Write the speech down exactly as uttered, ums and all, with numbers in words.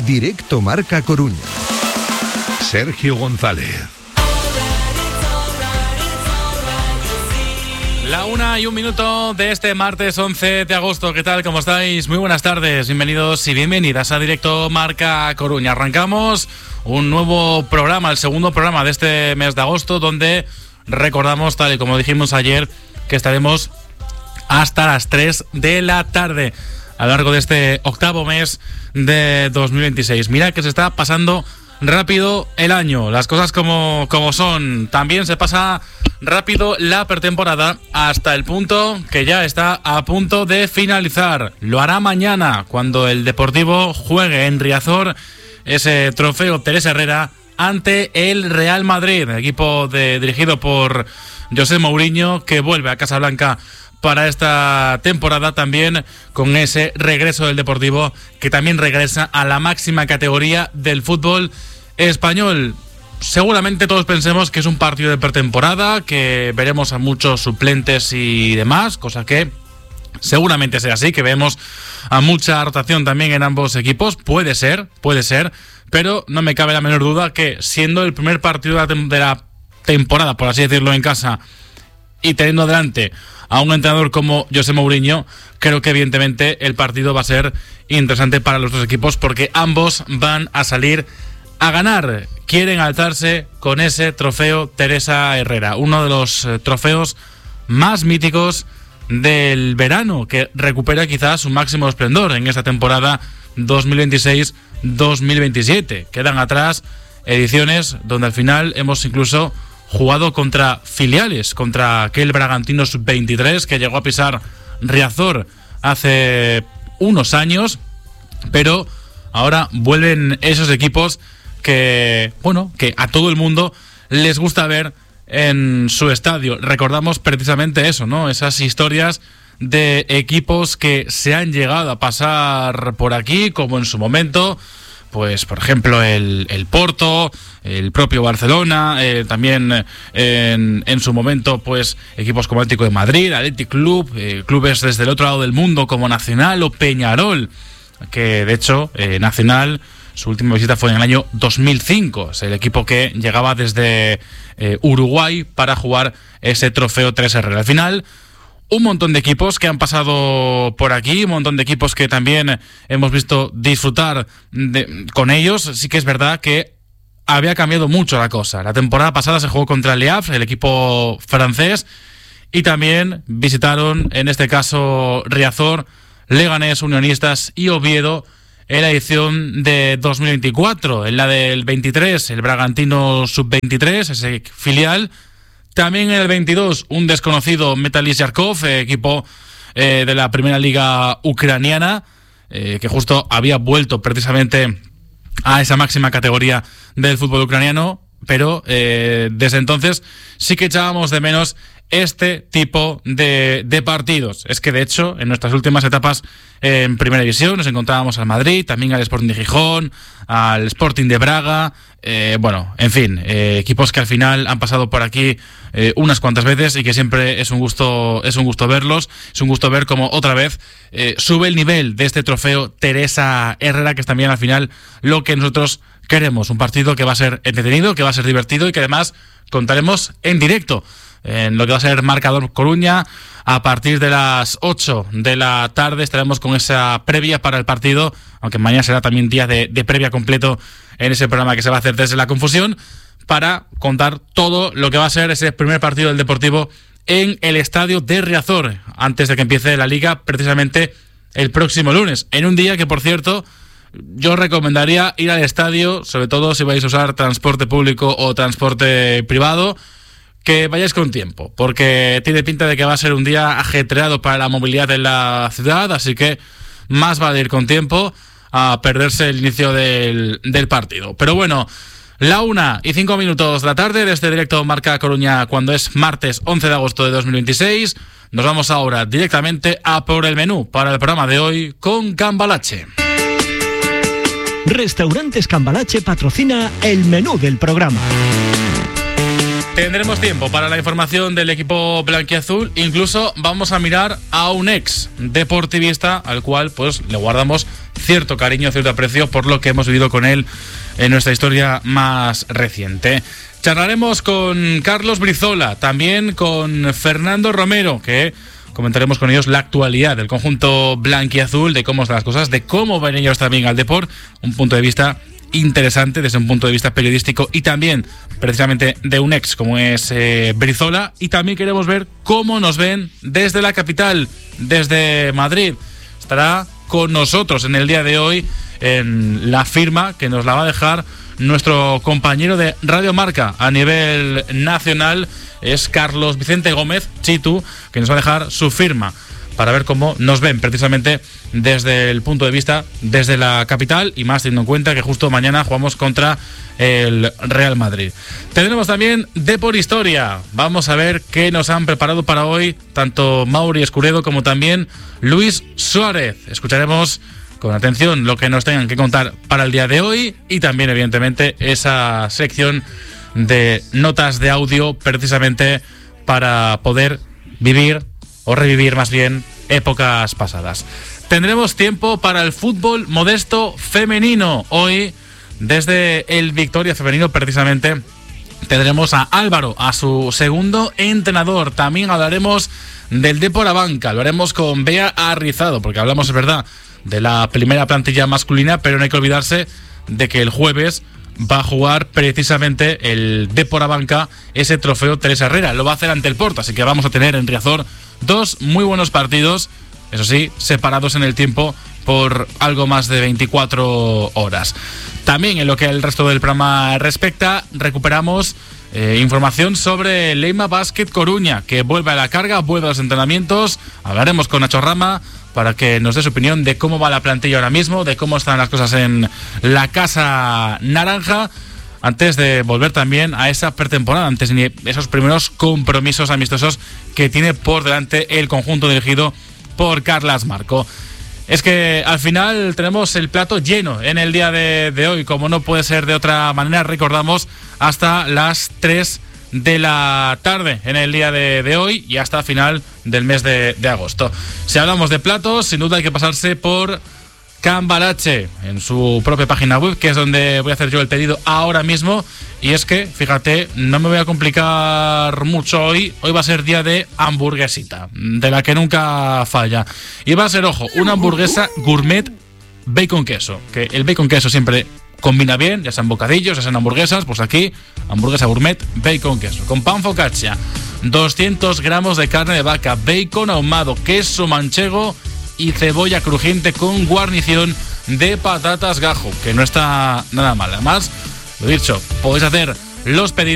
Directo Marca Coruña. Sergio González. La una y un minuto de este martes once de agosto. ¿Qué tal? ¿Cómo estáis? Muy buenas tardes. Bienvenidos y bienvenidas a Directo Marca Coruña. Arrancamos un nuevo programa, el segundo programa de este mes de agosto, donde recordamos, tal y como dijimos ayer, que estaremos hasta las tres de la tarde a lo largo de este octavo mes de dos mil veintiséis. Mira que se está pasando rápido el año, las cosas como, como son. También se pasa rápido la pretemporada, hasta el punto que ya está a punto de finalizar. Lo hará mañana, cuando el Deportivo juegue en Riazor ese trofeo Teresa Herrera ante el Real Madrid, equipo de, dirigido por José Mourinho, que vuelve a Casablanca para esta temporada, también con ese regreso del Deportivo, que también regresa a la máxima categoría del fútbol español. Seguramente todos pensemos que es un partido de pretemporada, que veremos a muchos suplentes y demás, cosa que seguramente sea así, que vemos a mucha rotación también en ambos equipos. Puede ser, puede ser, pero no me cabe la menor duda que, siendo el primer partido de la, tem- de la temporada, por así decirlo, en casa, y teniendo adelante a un entrenador como José Mourinho, creo que evidentemente el partido va a ser interesante para los dos equipos, porque ambos van a salir a ganar. Quieren alzarse con ese trofeo Teresa Herrera, uno de los eh, trofeos más míticos del verano, que recupera quizás su máximo esplendor en esta temporada dos mil veintiséis dos mil veintisiete. Quedan atrás ediciones donde al final hemos incluso jugado contra filiales, contra aquel Bragantino sub veintitrés que llegó a pisar Riazor hace unos años, pero ahora vuelven esos equipos que, bueno, que a todo el mundo les gusta ver en su estadio. Recordamos precisamente eso, ¿no? Esas historias de equipos que se han llegado a pasar por aquí, como en su momento, pues por ejemplo el, el Porto, el propio Barcelona, eh, también eh, en, en su momento pues equipos como Atlético de Madrid, Athletic Club, eh, clubes desde el otro lado del mundo como Nacional o Peñarol, que de hecho eh, Nacional, su última visita fue en el año dos mil cinco, es el equipo que llegaba desde eh, Uruguay para jugar ese trofeo Teresa Herrera. Al final, un montón de equipos que han pasado por aquí, un montón de equipos que también hemos visto disfrutar de, con ellos. Sí que es verdad que había cambiado mucho la cosa. La temporada pasada se jugó contra el Le Havre, el equipo francés, y también visitaron, en este caso, Riazor, Leganés, Unionistas y Oviedo en la edición de dos mil veinticuatro. En la del veintitrés, el Bragantino sub veintitrés, ese filial. También en el veintidós, un desconocido Metalist Yarkov, eh, equipo eh, de la primera liga ucraniana, eh, que justo había vuelto precisamente a esa máxima categoría del fútbol ucraniano, pero eh, desde entonces sí que echábamos de menos este tipo de, de partidos. Es que de hecho en nuestras últimas etapas eh, en primera división nos encontrábamos al Madrid, también al Sporting de Gijón, al Sporting de Braga, eh, bueno, en fin, eh, equipos que al final han pasado por aquí eh, unas cuantas veces y que siempre es un gusto es un gusto verlos, es un gusto ver cómo otra vez eh, sube el nivel de este trofeo Teresa Herrera, que es también al final lo que nosotros queremos, un partido que va a ser entretenido, que va a ser divertido y que además contaremos en directo en lo que va a ser Marcador Coruña. A partir de las ocho de la tarde estaremos con esa previa para el partido, aunque mañana será también día de, de previa completo en ese programa que se va a hacer desde la confusión, para contar todo lo que va a ser ese primer partido del Deportivo en el estadio de Riazor, antes de que empiece la Liga, precisamente el próximo lunes, en un día que, por cierto, yo recomendaría ir al estadio, sobre todo si vais a usar transporte público o transporte privado, que vayáis con tiempo, porque tiene pinta de que va a ser un día ajetreado para la movilidad en la ciudad, así que más vale ir con tiempo a perderse el inicio del, del partido. Pero bueno, la una y cinco minutos de la tarde, desde Directo Marca Coruña, cuando es martes once de agosto de dos mil veintiséis, nos vamos ahora directamente a por el menú para el programa de hoy con Cambalache. Restaurantes Cambalache patrocina el menú del programa. Tendremos tiempo para la información del equipo blanquiazul. Incluso vamos a mirar a un ex deportivista al cual pues le guardamos cierto cariño, cierto aprecio por lo que hemos vivido con él en nuestra historia más reciente. Charlaremos con Carlos Brizola, también con Fernando Romero, que comentaremos con ellos la actualidad del conjunto blanquiazul, de cómo están las cosas, de cómo ven ellos también al deporte, un punto de vista interesante desde un punto de vista periodístico y también precisamente de un ex como es eh, Brizola. Y también queremos ver cómo nos ven desde la capital, desde Madrid. Estará con nosotros en el día de hoy en la firma que nos la va a dejar nuestro compañero de Radio Marca a nivel nacional, es Carlos Vicente Gómez, Chitu, que nos va a dejar su firma para ver cómo nos ven precisamente desde el punto de vista, desde la capital, y más teniendo en cuenta que justo mañana jugamos contra el Real Madrid. Tendremos también Depor Historia. Vamos a ver qué nos han preparado para hoy tanto Mauri Escuredo como también Luis Suárez. Escucharemos con atención lo que nos tengan que contar para el día de hoy y también evidentemente esa sección de notas de audio precisamente para poder vivir o revivir más bien épocas pasadas. Tendremos tiempo para el fútbol modesto femenino. Hoy, desde el Victoria femenino, precisamente, tendremos a Álvaro, a su segundo entrenador. También hablaremos del Depor Abanca. Lo haremos con Bea Arrizado, porque hablamos, es verdad, de la primera plantilla masculina, pero no hay que olvidarse de que el jueves va a jugar precisamente el Depor Abanca ese trofeo Teresa Herrera. Lo va a hacer ante el Porto, así que vamos a tener en Riazor dos muy buenos partidos, eso sí, separados en el tiempo por algo más de veinticuatro horas. También en lo que al resto del programa respecta, recuperamos eh, información sobre Leima Basket Coruña, que vuelve a la carga, vuelve a los entrenamientos. Hablaremos con Nacho Rama para que nos dé su opinión de cómo va la plantilla ahora mismo, de cómo están las cosas en la Casa Naranja, antes de volver también a esa pretemporada, antes de esos primeros compromisos amistosos que tiene por delante el conjunto dirigido por Carlas Marco. Es que al final tenemos el plato lleno en el día de, de hoy, como no puede ser de otra manera. Recordamos hasta las tres de la tarde en el día de, de hoy y hasta final del mes de, de agosto. Si hablamos de platos, sin duda hay que pasarse por Cambalache en su propia página web, que es donde voy a hacer yo el pedido ahora mismo. Y es que, fíjate, no me voy a complicar mucho hoy. Hoy va a ser día de hamburguesita, de la que nunca falla. Y va a ser, ojo, una hamburguesa gourmet bacon queso, que el bacon queso siempre combina bien, ya sean bocadillos, ya sean hamburguesas. Pues aquí, hamburguesa gourmet bacon queso, con pan focaccia, doscientos gramos de carne de vaca, bacon ahumado, queso manchego y cebolla crujiente con guarnición de patatas gajo, que no está nada mal. Además, lo dicho, podéis hacer los pedidos